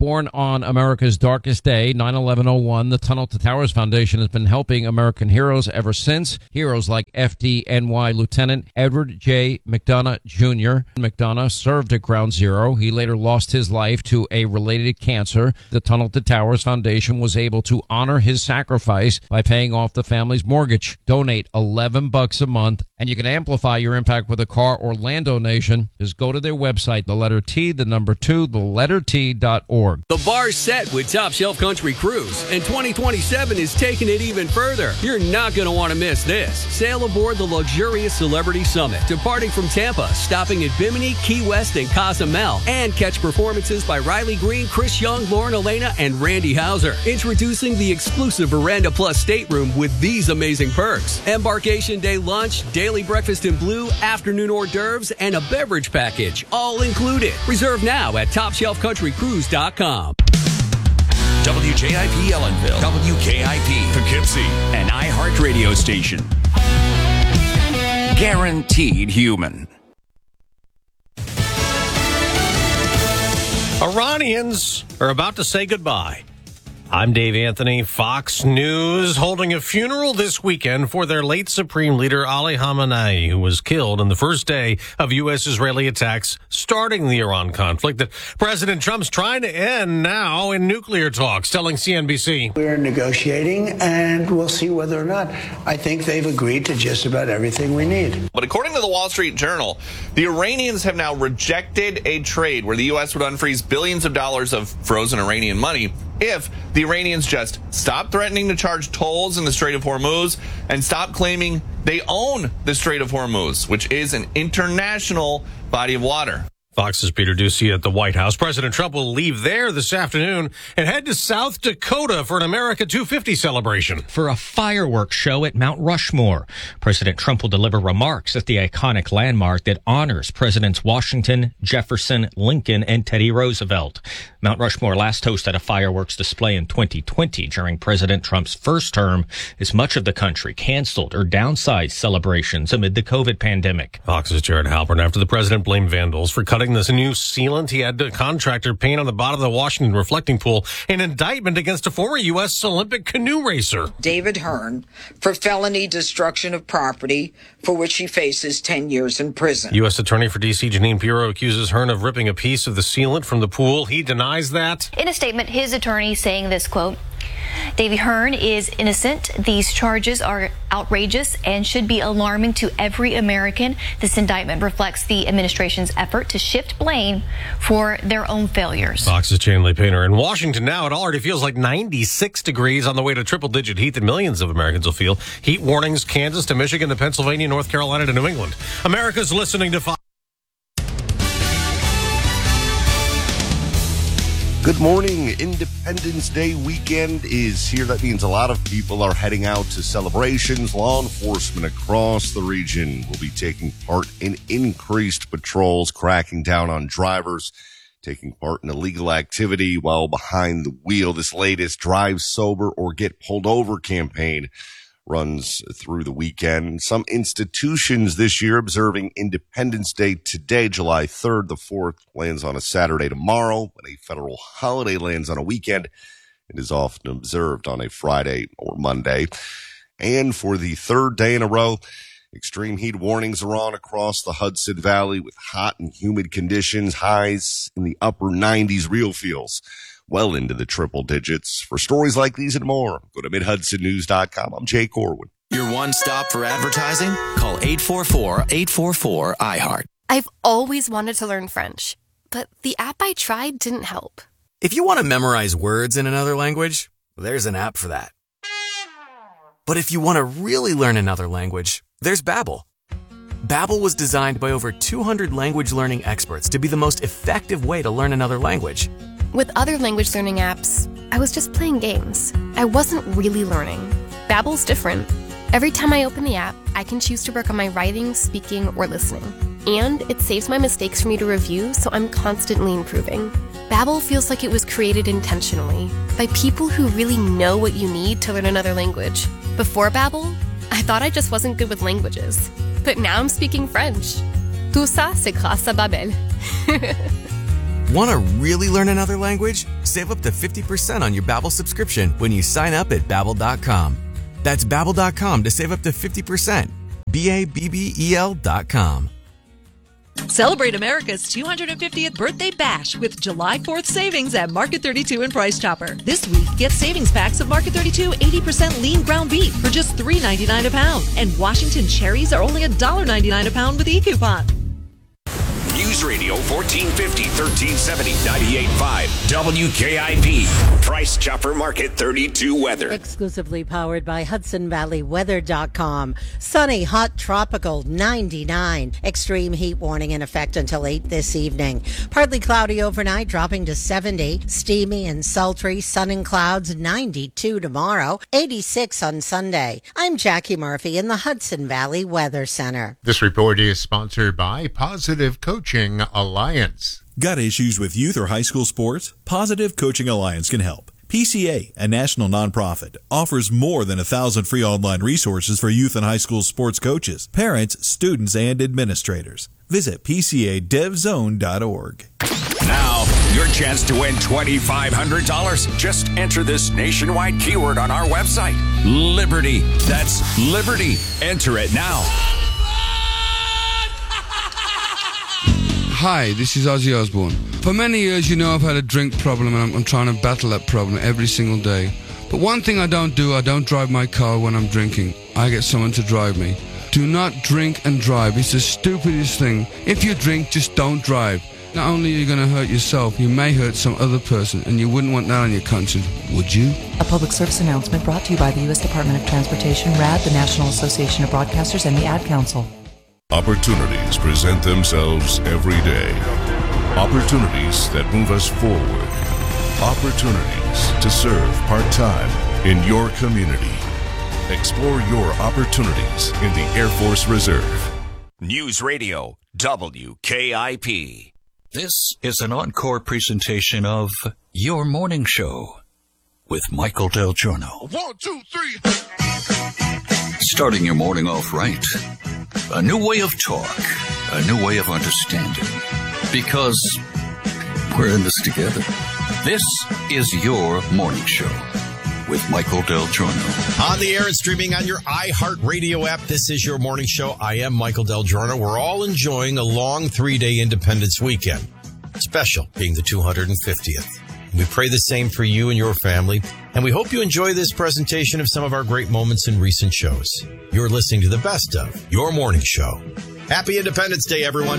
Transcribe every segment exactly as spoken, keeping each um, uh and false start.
Born on America's darkest day, nine eleven oh one, the Tunnel to Towers Foundation has been helping American heroes ever since. Heroes like F D N Y Lieutenant Edward J. McDonough Junior McDonough served at Ground Zero. He later lost his life to a related cancer. The Tunnel to Towers Foundation was able to honor his sacrifice by paying off the family's mortgage. Donate eleven bucks a month, and you can amplify your impact with a car or land donation. Just go to their website, the letter T, the number two, the letter T dot org. The bar's set with Top Shelf Country Cruise, and twenty twenty-seven is taking it even further. You're not going to want to miss this. Sail aboard the luxurious Celebrity Summit, departing from Tampa, stopping at Bimini, Key West, and Cozumel, and catch performances by Riley Green, Chris Young, Lauren Elena, and Randy Hauser. Introducing the exclusive Veranda Plus stateroom with these amazing perks: embarkation day lunch, daily breakfast in blue, afternoon hors d'oeuvres, and a beverage package, all included. Reserve now at top shelf country cruise dot com. W J I P Ellenville, W K I P Poughkeepsie, an iHeart radio station. Guaranteed human. Iranians are about to say goodbye. I'm Dave Anthony. Fox News holding a funeral this weekend for their late Supreme Leader Ali Khamenei, who was killed on the first day of U S-Israeli attacks starting the Iran conflict that President Trump's trying to end now in nuclear talks, telling C N B C. We're negotiating, and we'll see whether or not. I think they've agreed to just about everything we need. But according to the Wall Street Journal, the Iranians have now rejected a trade where the U S would unfreeze billions of dollars of frozen Iranian money if the Iranians just stop threatening to charge tolls in the Strait of Hormuz and stop claiming they own the Strait of Hormuz, which is an international body of water. Fox's Peter Ducey at the White House. President Trump will leave there this afternoon and head to South Dakota for an America two fifty celebration. For a fireworks show at Mount Rushmore, President Trump will deliver remarks at the iconic landmark that honors Presidents Washington, Jefferson, Lincoln, and Teddy Roosevelt. Mount Rushmore last hosted a fireworks display in twenty twenty during President Trump's first term, as much of the country canceled or downsized celebrations amid the COVID pandemic. Fox's Jared Halpern. After the president blamed vandals for cutting this new sealant, he had a contractor paint on the bottom of the Washington reflecting pool an indictment against a former U S Olympic canoe racer, David Hearn, for felony destruction of property, for which he faces ten years in prison. U S Attorney for D C Janine Pirro accuses Hearn of ripping a piece of the sealant from the pool. He denies that. In a statement, his attorney saying this, quote, Davey Hearn is innocent. These charges are outrageous and should be alarming to every American. This indictment reflects the administration's effort to shift blame for their own failures. Fox's Chanley Painter. In Washington now, it already feels like ninety-six degrees on the way to triple-digit heat that millions of Americans will feel. Heat warnings, Kansas to Michigan to Pennsylvania, North Carolina to New England. America's listening to Fox. Good morning. Independence Day weekend is here. That means a lot of people are heading out to celebrations. Law enforcement across the region will be taking part in increased patrols, cracking down on drivers taking part in illegal activity while behind the wheel. This latest Drive Sober or Get Pulled Over campaign runs through the weekend. Some institutions this year observing Independence Day today, July third. The fourth lands on a Saturday tomorrow. When a federal holiday lands on a weekend, it is often observed on a Friday or Monday. And for the third day in a row, extreme heat warnings are on across the Hudson Valley with hot and humid conditions, highs in the upper nineties, real feels well into the triple digits. For stories like these and more, go to mid hudson news dot com. I'm Jay Corwin. Your one stop for advertising? Call eight four four, eight four four, I heart. I've always wanted to learn French, but the app I tried didn't help. If you want to memorize words in another language, there's an app for that. But if you want to really learn another language, there's Babbel. Babbel was designed by over two hundred language learning experts to be the most effective way to learn another language. With other language learning apps, I was just playing games. I wasn't really learning. Babbel's different. Every time I open the app, I can choose to work on my writing, speaking, or listening. And it saves my mistakes for me to review, so I'm constantly improving. Babbel feels like it was created intentionally by people who really know what you need to learn another language. Before Babbel, I thought I just wasn't good with languages. But now I'm speaking French. Tout ça, c'est grâce à Babbel. Want to really learn another language? Save up to fifty percent on your Babbel subscription when you sign up at babbel dot com. That's babbel dot com to save up to fifty percent. B A B B E L dot com. Celebrate America's two hundred fiftieth birthday bash with July fourth savings at Market thirty-two and Price Chopper. This week, get savings packs of Market thirty-two eighty percent lean ground beef for just three ninety-nine a pound. And Washington cherries are only one dollar ninety-nine a pound with e-coupon. News Radio fourteen fifty, thirteen seventy, ninety-eight point five W K I P. Price Chopper Market thirty-two weather. Exclusively powered by Hudson Valley Weather dot com. Sunny, hot, tropical, ninety-nine. Extreme heat warning in effect until eight this evening. Partly cloudy overnight, dropping to seventy. Steamy and sultry, sun and clouds, ninety-two tomorrow. eighty-six on Sunday. I'm Jackie Murphy in the Hudson Valley Weather Center. This report is sponsored by Positive Coaching Alliance. Got issues with youth or high school sports? Positive Coaching Alliance can help. P C A, a national nonprofit, offers more than a thousand free online resources for youth and high school sports coaches, parents, students, and administrators. Visit P C A dev zone dot org. Now, your chance to win twenty-five hundred dollars. Just enter this nationwide keyword on our website. Liberty. That's Liberty. Enter it now. Hi, this is Ozzy Osbourne. For many years, you know I've had a drink problem and I'm, I'm trying to battle that problem every single day. But one thing I don't do, I don't drive my car when I'm drinking. I get someone to drive me. Do not drink and drive. It's the stupidest thing. If you drink, just don't drive. Not only are you going to hurt yourself, you may hurt some other person, and you wouldn't want that on your conscience, would you? A public service announcement brought to you by the U S Department of Transportation, R A D, the National Association of Broadcasters, and the Ad Council. Opportunities present themselves every day. Opportunities that move us forward. Opportunities to serve part-time in your community. Explore your opportunities in the Air Force Reserve. News Radio W K I P. This is an encore presentation of Your Morning Show with Michael Del Giorno. One, two, three. Starting your morning off right. A new way of talk. A new way of understanding. Because we're in this together. This is Your Morning Show with Michael Del Giorno. On the air and streaming on your iHeartRadio app, this is Your Morning Show. I am Michael Del Giorno. We're all enjoying a long three-day Independence weekend. Special being the two hundred fiftieth. We pray the same for you and your family, and we hope you enjoy this presentation of some of our great moments in recent shows. You're listening to the best of Your Morning Show. Happy Independence Day, everyone.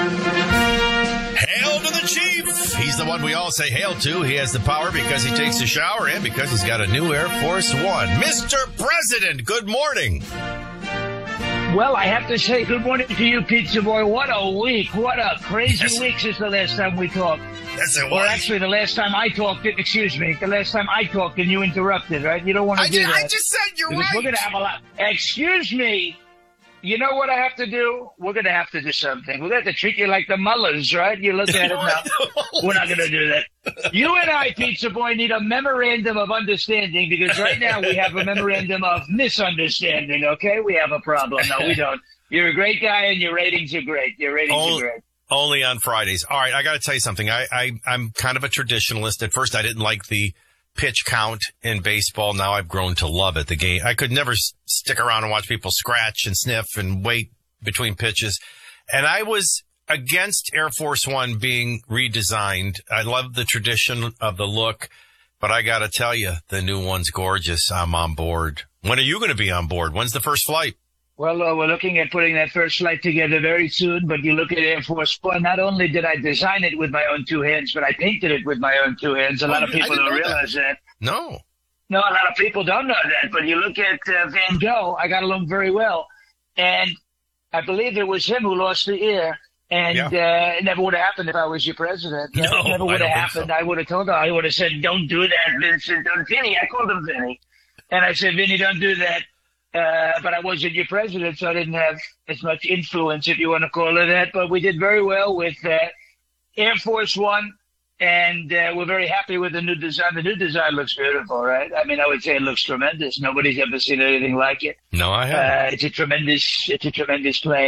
Hail to the chief! He's the one we all say hail to. He has the power because he takes a shower and because he's got a new Air Force One. Mister President, good morning. Well, I have to say good morning to you, Pizza Boy. What a week. What a crazy yes. week since the last time we talked. Yes, it was. Or actually, the last time I talked, excuse me, the last time I talked and you interrupted, right? You don't want to I do just, that. I just said you're because right. We're going to have a lot. Excuse me. You know what I have to do? We're going to have to do something. We're going to have to treat you like the Mullers, right? You look at it now. We're not going to do that. You and I, Pizza Boy, need a memorandum of understanding because right now we have a memorandum of misunderstanding, okay? We have a problem. No, we don't. You're a great guy and your ratings are great. Your ratings only, are great. Only on Fridays. All right, I got to tell you something. I, I, I'm kind of a traditionalist. At first, I didn't like the pitch count in baseball. Now I've grown to love it. The game. I could never s- stick around and watch people scratch and sniff and wait between pitches. And I was against Air Force One being redesigned. I love the tradition of the look, but I got to tell you, the new one's gorgeous. I'm on board. When are you going to be on board? When's the first flight? Well, uh, we're looking at putting that first flight together very soon, but you look at Air Force One, not only did I design it with my own two hands, but I painted it with my own two hands. A lot of people don't realize that. that. No. No, a lot of people don't know that, but you look at uh, Van Gogh, I got along very well, and I believe it was him who lost the ear, and yeah. uh, it never would have happened if I was your president. No, it never would have happened. So. I would have told him, I would have said, don't do that, Vincent. Don't, Vinny, I called him Vinny. And I said, Vinny, don't do that. Uh, but I wasn't your president, so I didn't have as much influence, if you want to call it that. But we did very well with uh, Air Force One, and uh, we're very happy with the new design. The new design looks beautiful, right? I mean, I would say it looks tremendous. Nobody's ever seen anything like it. No, I haven't. Uh, it's a tremendous, it's a tremendous plane.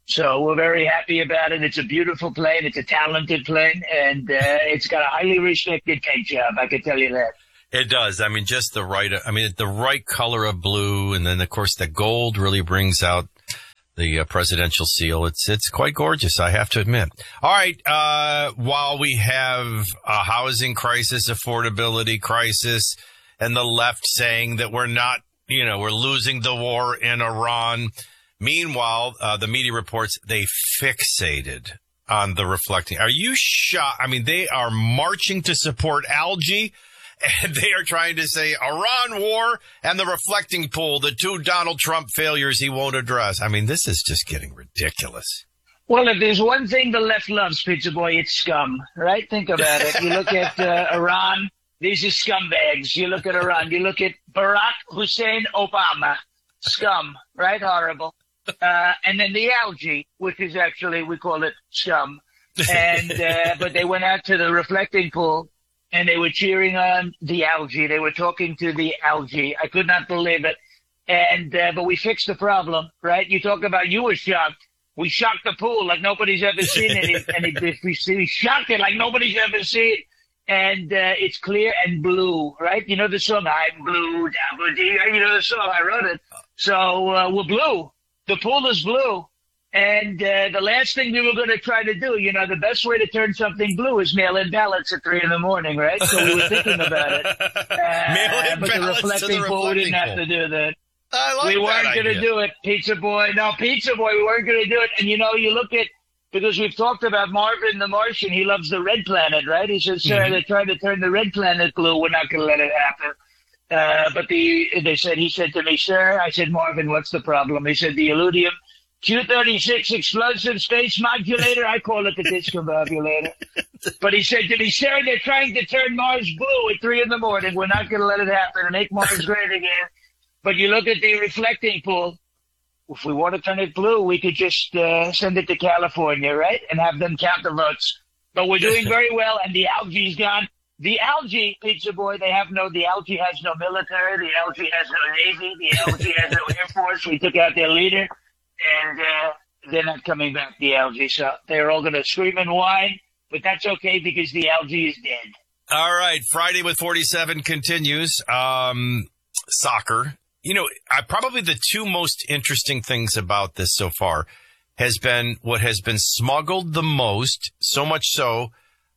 So we're very happy about it. It's a beautiful plane. It's a talented plane, and uh, it's got a highly respected paint job. I can tell you that. It does. I mean, just the right, I mean, the right color of blue. And then, of course, the gold really brings out the uh, presidential seal. It's, it's quite gorgeous, I have to admit. All right. Uh, while we have a housing crisis, affordability crisis, and the left saying that we're not, you know, we're losing the war in Iran. Meanwhile, uh, the media reports they fixated on the reflecting. Are you shocked? I mean, they are marching to support algae, and they are trying to say Iran war and the reflecting pool, the two Donald Trump failures he won't address. I mean, this is just getting ridiculous. Well, if there's one thing the left loves, Pizza Boy, it's scum, right? Think about it. You look at uh, Iran, these are scumbags. You look at Iran, you look at Barack Hussein Obama, scum, right? Horrible. Uh, and then the algae, which is actually, we call it scum. And, uh, but they went out to the reflecting pool and they were cheering on the algae. They were talking to the algae. I could not believe it. And, uh, but we fixed the problem, right? You talk about, you were shocked. We shocked the pool like nobody's ever seen it. And it, it, we, we shocked it like nobody's ever seen it. And, uh, it's clear and blue, right? You know the song, I'm blue, double D. You know the song, I wrote it. So, uh, we're blue. The pool is blue, and uh, the last thing we were going to try to do, you know, the best way to turn something blue is mail in ballots at three in the morning, right? So we were thinking about it. Uh, mail in but the reflecting the pool, we didn't reflecting have to do that. I like we weren't that going to idea. do it, Pizza Boy. No, Pizza Boy, we weren't going to do it. And, you know, you look at, because we've talked about Marvin the Martian, he loves the red planet, right? He says, sir, mm-hmm. they're trying to turn the red planet blue. We're not going to let it happen. Uh, but the, they said, he said to me, sir, I said, Marvin, what's the problem? He said, the Illudium Q thirty-six explosive space modulator. I call it the discombobulator. But he said to me, sir, they're trying to turn Mars blue at three in the morning. We're not going to let it happen and make Mars great again. But you look at the reflecting pool. If we want to turn it blue, we could just uh, send it to California, right? And have them count the votes. But we're doing very well, and the algae's gone. The algae, Pizza Boy, they have no, the algae has no military. The algae has no Navy. The algae has no Air Force. We took out their leader. And uh, they're not coming back, the algae. So they're all going to scream and whine, but that's okay because the algae is dead. All right. Friday with forty-seven continues. Um, soccer. You know, I, probably the two most interesting things about this so far has been what has been smuggled the most, so much so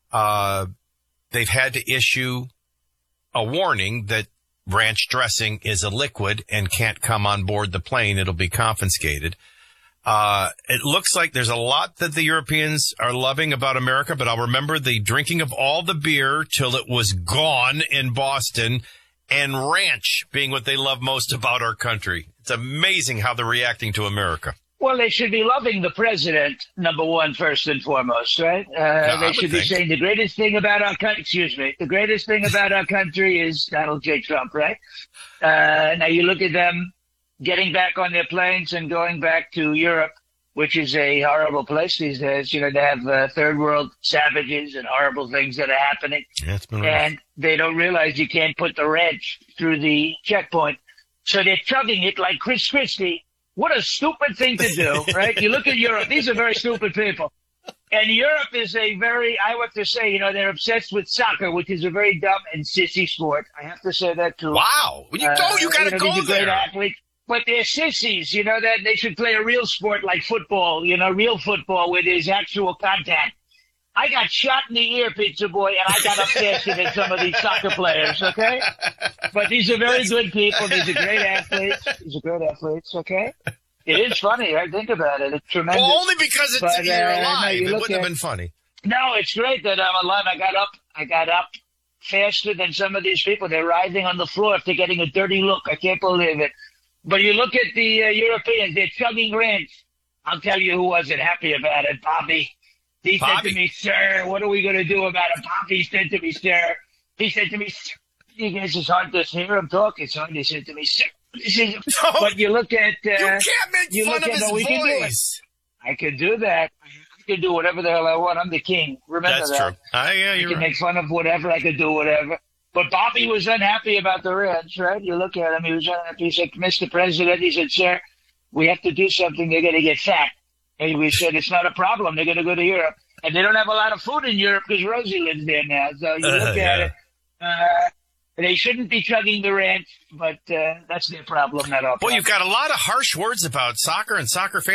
uh, they've had to issue a warning that ranch dressing is a liquid and can't come on board the plane. It'll be confiscated. Uh, it looks like there's a lot that the Europeans are loving about America, but I'll remember the drinking of all the beer till it was gone in Boston, and ranch being what they love most about our country. It's amazing how they're reacting to America. Well, they should be loving the president, number one, first and foremost, right? Uh, no, they should be saying the greatest thing about our country, excuse me, the greatest thing about our country is Donald J. Trump, right? Uh, now you look at them getting back on their planes and going back to Europe, which is a horrible place these days. You know, they have uh, third world savages and horrible things that are happening. Yeah, it's been and rough. They don't realize you can't put the wrench through the checkpoint. So they're chugging it like Chris Christie. What a stupid thing to do, right? You look at Europe. These are very stupid people. And Europe is a very, I have to say, you know, they're obsessed with soccer, which is a very dumb and sissy sport. I have to say that too. Wow. When you uh, go, you got to you know, go these are great there. athletes. But they're sissies, you know, that they should play a real sport like football, you know, real football where there's actual contact. I got shot in the ear, Pizza Boy, and I got up faster than some of these soccer players, okay? But these are very good people. These are great athletes. These are great athletes, okay? It is funny. I think about it. It's tremendous. Well, only because it's but, you're uh, alive. no, you it look wouldn't at, have been funny. No, it's great that I'm alive. I got up. I got up faster than some of these people. They're writhing on the floor if they're getting a dirty look. I can't believe it. But you look at the uh, Europeans, they're chugging ranch. I'll tell you who wasn't happy about it, Bobby. He Bobby. said to me, sir, what are we going to do about it? Bobby said to me, sir. He said to me, sir. You guys, it's hard to hear him talk. It's hard. He said to me, sir. This is, no, but you look at... Uh, you can't make you fun look of at, his no, we can do it. voice. I can do that. I can do whatever the hell I want. I'm the king. Remember That's that. true. Uh, yeah, I you're can right. make fun of whatever. I could do whatever. But Bobby was unhappy about the ranch, right? You look at him. He was unhappy. He said, Mister President, he said, sir, we have to do something. They're going to get fat. And we said, it's not a problem. They're going to go to Europe. And they don't have a lot of food in Europe because Rosie lives there now. So you look Uh, at yeah. it. Uh, they shouldn't be chugging the ranch, but uh, that's their problem, not our Boy, problem. you've got a lot of harsh words about soccer and soccer fans.